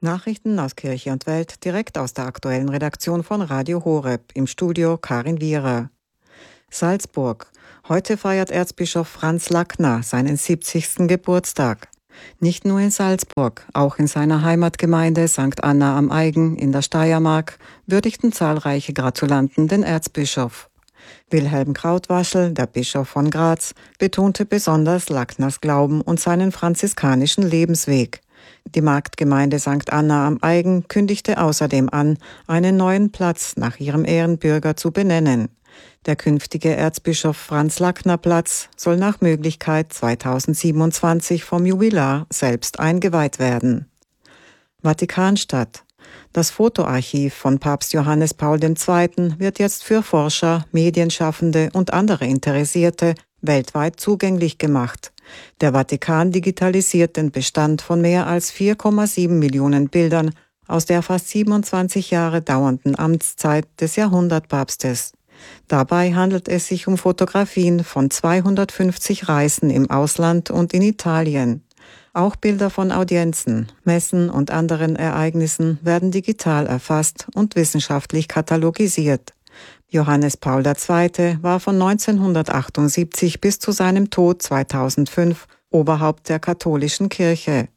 Nachrichten aus Kirche und Welt direkt aus der aktuellen Redaktion von Radio Horeb. Im Studio Karin Wierer. Salzburg. Heute feiert Erzbischof Franz Lackner seinen 70. Geburtstag. Nicht nur in Salzburg, auch in seiner Heimatgemeinde St. Anna am Aigen in der Steiermark würdigten zahlreiche Gratulanten den Erzbischof. Wilhelm Krautwaschel, der Bischof von Graz, betonte besonders Lackners Glauben und seinen franziskanischen Lebensweg. Die Marktgemeinde St. Anna am Aigen kündigte außerdem an, einen neuen Platz nach ihrem Ehrenbürger zu benennen. Der künftige Erzbischof Franz Lackner Platz soll nach Möglichkeit 2027 vom Jubilar selbst eingeweiht werden. Vatikanstadt. Das Fotoarchiv von Papst Johannes Paul II. Wird jetzt für Forscher, Medienschaffende und andere Interessierte weltweit zugänglich gemacht. Der Vatikan digitalisiert den Bestand von mehr als 4,7 Millionen Bildern aus der fast 27 Jahre dauernden Amtszeit des Jahrhundertpapstes. Dabei handelt es sich um Fotografien von 250 Reisen im Ausland und in Italien. Auch Bilder von Audienzen, Messen und anderen Ereignissen werden digital erfasst und wissenschaftlich katalogisiert. Johannes Paul II. War von 1978 bis zu seinem Tod 2005 Oberhaupt der katholischen Kirche.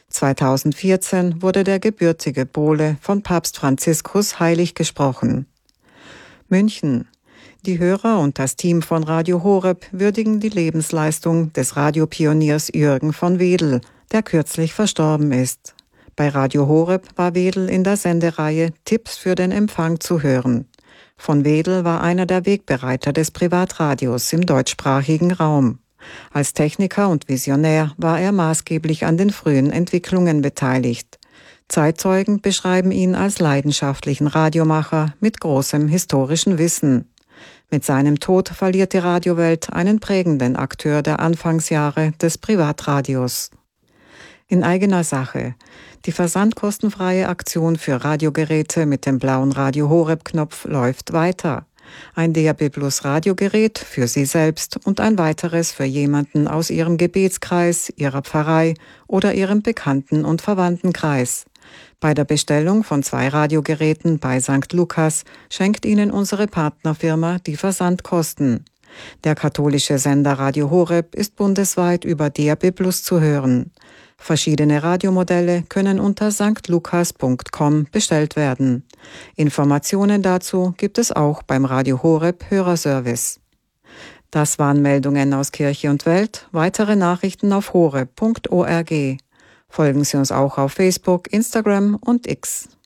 2014 wurde der gebürtige Pole von Papst Franziskus heilig gesprochen. München. Die Hörer und das Team von Radio Horeb würdigen die Lebensleistung des Radiopioniers Jürgen von Wedel, der kürzlich verstorben ist. Bei Radio Horeb war Wedel in der Sendereihe Tipps für den Empfang zu hören. Von Wedel war einer der Wegbereiter des Privatradios im deutschsprachigen Raum. Als Techniker und Visionär war er maßgeblich an den frühen Entwicklungen beteiligt. Zeitzeugen beschreiben ihn als leidenschaftlichen Radiomacher mit großem historischen Wissen. Mit seinem Tod verliert die Radiowelt einen prägenden Akteur der Anfangsjahre des Privatradios. In eigener Sache. Die versandkostenfreie Aktion für Radiogeräte mit dem blauen Radio Horeb-Knopf läuft weiter. Ein DAB+ Radiogerät für Sie selbst und ein weiteres für jemanden aus Ihrem Gebetskreis, Ihrer Pfarrei oder Ihrem Bekannten- und Verwandtenkreis. Bei der Bestellung von 2 Radiogeräten bei St. Lukas schenkt Ihnen unsere Partnerfirma die Versandkosten. Der katholische Sender Radio Horeb ist bundesweit über DAB+ zu hören. Verschiedene Radiomodelle können unter stlukas.com bestellt werden. Informationen dazu gibt es auch beim Radio Horeb Hörerservice. Das waren Meldungen aus Kirche und Welt. Weitere Nachrichten auf horeb.org. Folgen Sie uns auch auf Facebook, Instagram und X.